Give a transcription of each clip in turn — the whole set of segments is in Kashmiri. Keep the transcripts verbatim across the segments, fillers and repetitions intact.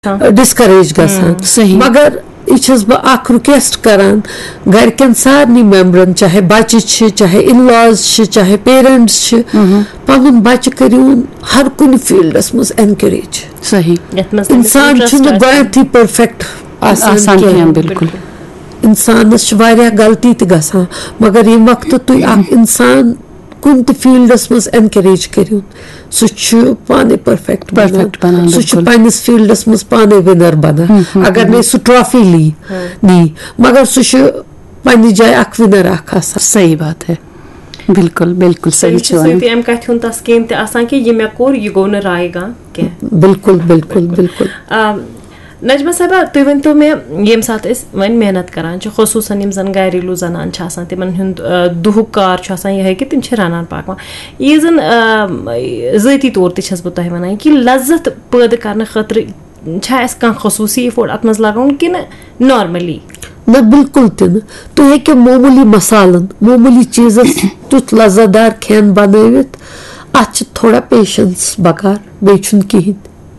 डिस्करेज गसान मगर यह बह रिक्वेस्ट करान गरकन सारे मेम्बरन चाहे बच्चे चाहे इन लॉज चाहे पेरेंट्स पन बच्चे करू हर कुन फील्डस मज एनकरेज सही इंसान गई परफेक्ट आसान बिल्कुल इंसानस गलती तक मगर ये वक्त तुम इंसान कुन त फील्डस मज एनकरेज करू सह पाने परफेक्ट परफेक्ट सह पन्निस फील्डस मज पाने विनर बना अगर नहीं सह ट्रॉफी ली नी मगर सह पन्नी जाय अख विनर अख आसान। सही बात है बिल्कुल बिल्कुल सही अम कथ हुंद तस्कीन त आसान कि यह मे कोर यह गो न रायगा कह बिल्कुल बिल्कुल बिल्कुल। नजमा साहबा तुम वन तो मे ये सात वन मेहनत करान खसूसन यम जन घरेलू जनान तिमन हुंद दुहुक कार यह कि तिम रनान पाकवान ये जन ज़ाती तौर तस बह तुह वन कि लज्जत पैदा करने खतर खसूसी एफोर्ड अत मज लगान कि नॉर्मली न बिल्कुल तन तुम हेको मामूली मसालन मामूली चीजस तुथ लज्जतदार खेन बनवित अत थोड़ा पेशेंस बकार बेचुन कहीं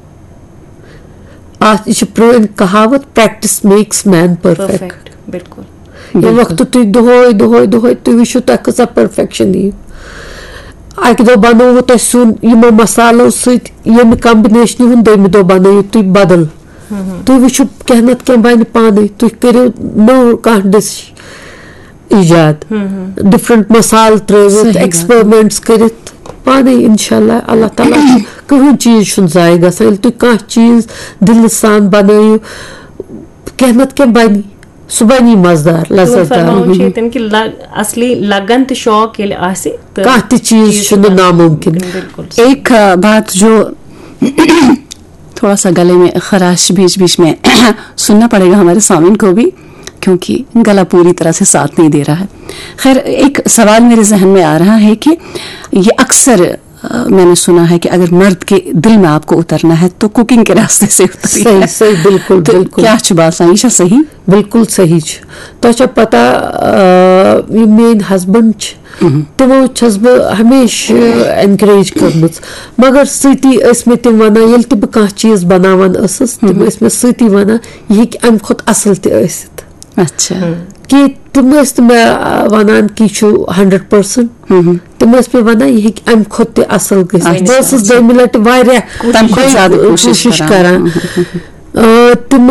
यह प्रोन कहावत प्रैक्टिस मेक्स मैन परफेक्ट बिल्कुल ये वक्त तुम दोहय दोहय दोहय तुम वो तुह कसा परफेक्शन यी अक दो बनोव तुम सुन यमो मसालों सम कॉम्बिनेशन हूं दम दो बनोव तुम बदल तुम वो कह नत कह बन पाने तुम करो नो कह डिश ईजाद डिफरेंट मसाल त्रित एक्सपेरिमेंट्स करित पाने इंशाल्लाह अल्लाह ताला कहीं चीज जाय गसान तुम कह चीज दिल सान बनू कह नत कह बनी सह बनी मजदार लज्जतदार असली लगन तो शौक कह त चीज नामुमकिन। एक बात जो थोड़ा सा गले में खराश बीच बीच में सुनना पड़ेगा हमारे सामिन को भी क्योंकि गला पूरी तरह से साथ नहीं दे रहा है। खैर एक सवाल मेरे जहन में आ रहा है कि ये अक्सर मैंने सुना है कि अगर मर्द के दिल में आपको उतरना है तो कुकिंग के रास्ते से उतरिए। सही सही बिल्कुल तो बिल्कुल क्या बात आयशा सही बिल्कुल सही तो पता मेन हस्बैंड तमो छस बह हमेशा एनकरेज कर मगर सती मे तम वन ये तह बह चीज बनावान तम मे सती वन यह अम खुद असल तथ अच्छा कि तुम मे वन कि हंड्रेड परसेंट तुम पे वन यह अम खुद असल गस दम लट कोशिश करान तुम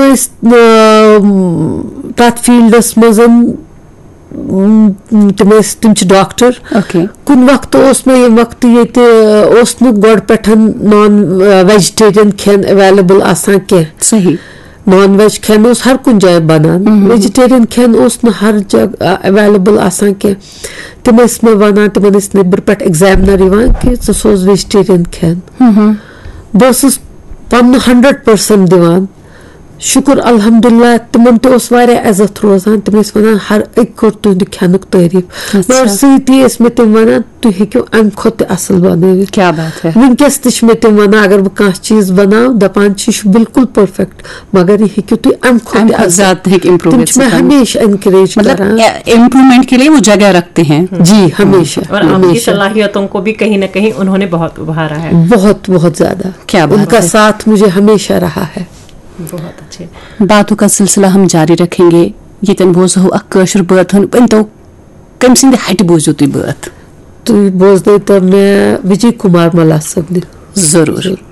तथ फील्डस मज तुम तुम डॉक्टर कुन वक्त मे ये वक्त ये गोड़ पे नॉन वेजिटेरियन खेन अवेलेबल आसान कह सही नॉन वेज खेन हर कुन जाए बनान वेजिटेरियन खेन हर जगह अवेलेबल आसान कह तम मे वन तम नबर पे एग्जामिनर कि सोज वेजिटेरियन खेन बस पन हंड्रेड परसेंट दिवान शुक्र अल्हम्दुलिल्लाह तिमन तो इज्जत रोजान तम वन हर एक कर तुंद खेनुक तारीफ मगर सती मे तम वन तुम हेको अम खुद असल बन क्या बात है वनकस तम तम वन अगर बह कह चीज बनाव दपान बिल्कुल परफेक्ट मगर यह हेको तुम अम खुद हमेशा एनकरेज इम्प्रूवमेंट के लिए वो जगह रखते हैं जी हमेशा और आपकी सलाहियतों को भी कहीं ना कहीं उन्होंने बहुत उभारा है बहुत बहुत ज्यादा क्या उनका साथ मुझे हमेशा रहा है। बहुत अच्छे बातों का सिलसिला हम जारी रखेंगे ये बोजो अशर बात वन तो कम सिंद हट बोजो तुम बात तुम बोज तो मैं विजय कुमार मला सबने जरूर।